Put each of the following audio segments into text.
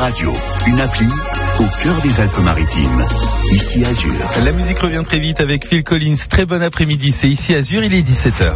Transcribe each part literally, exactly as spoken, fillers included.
radio, une appli au cœur des Alpes-Maritimes. Ici Azur. La musique revient très vite avec Phil Collins. Très bon après-midi, c'est Ici Azur, il est dix-sept heures.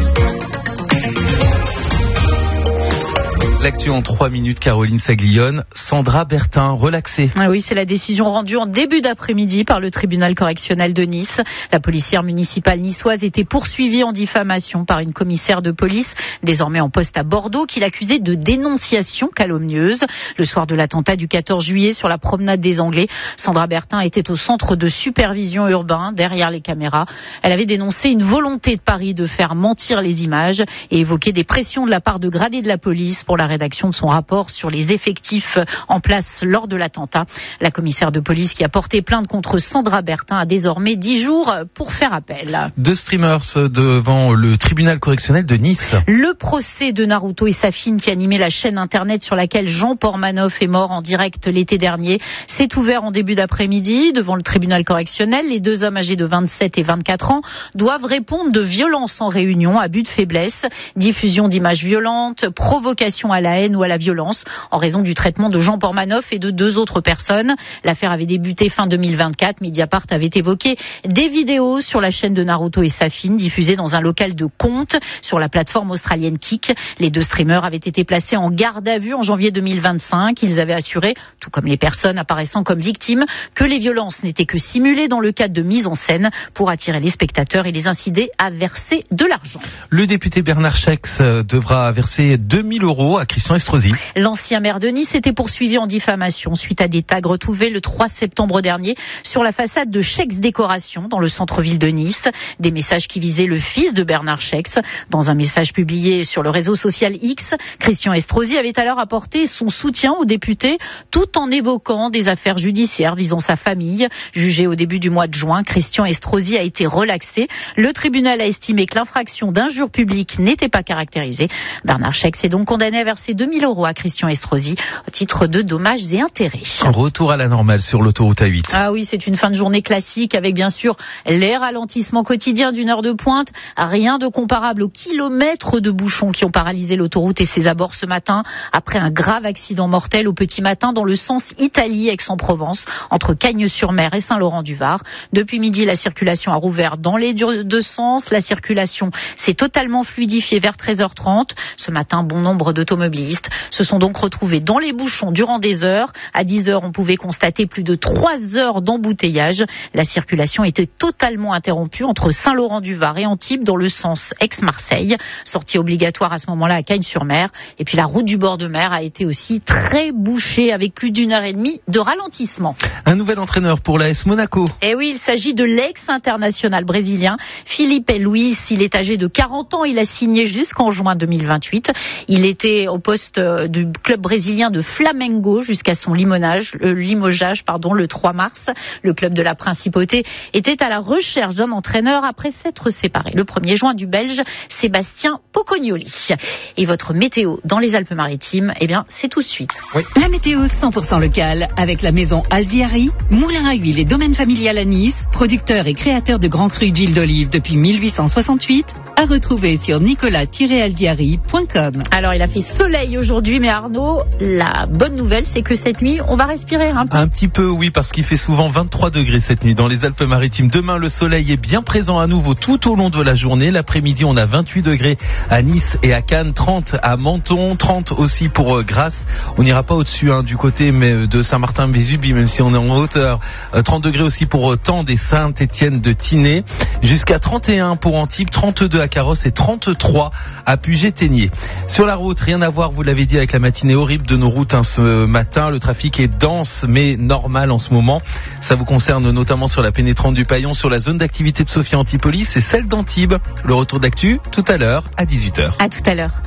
L'actu en trois minutes, Caroline Saglione. Sandra Bertin, relaxée. Ah oui, c'est la décision rendue en début d'après-midi par le tribunal correctionnel de Nice. La policière municipale niçoise était poursuivie en diffamation par une commissaire de police, désormais en poste à Bordeaux, qui l'accusait de dénonciation calomnieuse. Le soir de l'attentat du quatorze juillet sur la promenade des Anglais, Sandra Bertin était au centre de supervision urbain, derrière les caméras. Elle avait dénoncé une volonté de Paris de faire mentir les images et évoqué des pressions de la part de gradés de la police pour la rédaction de son rapport sur les effectifs en place lors de l'attentat. La commissaire de police qui a porté plainte contre Sandra Bertin a désormais dix jours pour faire appel. Deux streamers devant le tribunal correctionnel de Nice. Le procès de Naruto et Safine qui animait la chaîne internet sur laquelle Jean Pormanoff est mort en direct l'été dernier s'est ouvert en début d'après-midi devant le tribunal correctionnel. Les deux hommes âgés de vingt-sept et vingt-quatre ans doivent répondre de violences en réunion, abus de faiblesse, diffusion d'images violentes, provocation à la haine ou à la violence en raison du traitement de Jean Pormanoff et de deux autres personnes. L'affaire avait débuté fin deux mille vingt-quatre. Mediapart avait évoqué des vidéos sur la chaîne de Naruto et Safine diffusées dans un local de compte sur la plateforme australienne Kik. Les deux streamers avaient été placés en garde à vue en janvier deux mille vingt-cinq. Ils avaient assuré, tout comme les personnes apparaissant comme victimes, que les violences n'étaient que simulées dans le cadre de mise en scène pour attirer les spectateurs et les inciter à verser de l'argent. Le député Bernard Schex devra verser deux mille euros à Christian Estrosi. L'ancien maire de Nice était poursuivi en diffamation suite à des tags retrouvés le trois septembre dernier sur la façade de Schex Décoration dans le centre-ville de Nice. Des messages qui visaient le fils de Bernard Schex. Dans un message publié sur le réseau social X, Christian Estrosi avait alors apporté son soutien au député tout en évoquant des affaires judiciaires visant sa famille. Jugé au début du mois de juin, Christian Estrosi a été relaxé. Le tribunal a estimé que l'infraction d'injure publique n'était pas caractérisée. Bernard Schex est donc condamné à verser deux mille euros à Christian Estrosi au titre de dommages et intérêts. Retour à la normale sur l'autoroute A huit. Ah oui, c'est une fin de journée classique avec bien sûr les ralentissements quotidiens d'une heure de pointe. Rien de comparable aux kilomètres de bouchons qui ont paralysé l'autoroute et ses abords ce matin après un grave accident mortel au petit matin dans le sens Italie-Aix-en-Provence entre Cagnes-sur-Mer et Saint-Laurent-du-Var. Depuis midi, la circulation a rouvert dans les deux sens. La circulation s'est totalement fluidifiée vers treize heures trente. Ce matin, bon nombre d'automobilistes se sont donc retrouvés dans les bouchons durant des heures. À dix heures, on pouvait constater plus de trois heures d'embouteillage. La circulation était totalement interrompue entre Saint-Laurent-du-Var et Antibes dans le sens Aix-Marseille. Sortie obligatoire à ce moment-là à Cagnes-sur-Mer. Et puis la route du bord de mer a été aussi très bouchée avec plus d'une heure et demie de ralentissement. Un nouvel entraîneur pour l'A S Monaco. Et oui, il s'agit de l'ex-international brésilien Filipe Luis. Il est âgé de quarante ans. Il a signé jusqu'en juin deux mille vingt-huit. Il était au poste du club brésilien de Flamengo jusqu'à son limonage, euh, limogeage pardon, le trois mars. Le club de la Principauté était à la recherche d'un entraîneur après s'être séparé le premier juin du Belge Sébastien Pocognoli. Et votre météo dans les Alpes-Maritimes, eh bien, c'est tout de suite. Oui. La météo cent pour cent locale avec la maison Alziari, moulin à huile et domaine familial à Nice, producteur et créateur de grands crus d'huile d'olive depuis mille huit cent soixante-huit. À retrouver sur nicolas tiret alziari point com. Alors, il a fait soleil aujourd'hui, mais Arnaud, la bonne nouvelle, c'est que cette nuit, on va respirer un peu. Un petit peu, oui, parce qu'il fait souvent vingt-trois degrés cette nuit dans les Alpes-Maritimes. Demain, le soleil est bien présent à nouveau tout au long de la journée. L'après-midi, on a vingt-huit degrés à Nice et à Cannes, trente à Menton, trente aussi pour euh, Grasse. On n'ira pas au-dessus hein, du côté mais, de Saint-Martin-Vésubie, même si on est en hauteur. Euh, trente degrés aussi pour euh, Tende et Saint-Étienne de Tinée. Jusqu'à trente et un pour Antibes, trente-deux à Carrosse et trente-trois à Puget-Théniers. Sur la route, rien à voir, vous l'avez dit, avec la matinée horrible de nos routes hein, ce matin. Le trafic est dense mais normal en ce moment. Ça vous concerne notamment sur la pénétrante du Paillon, sur la zone d'activité de Sophia Antipolis et celle d'Antibes. Le retour d'actu tout à l'heure à dix-huit heures. À tout à l'heure.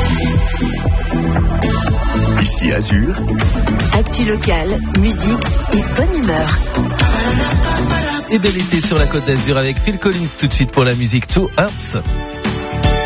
Ici Azur. Actu locale, musique et bonne humeur. Et bel été sur la Côte d'Azur avec Phil Collins tout de suite pour la musique Two Hearts.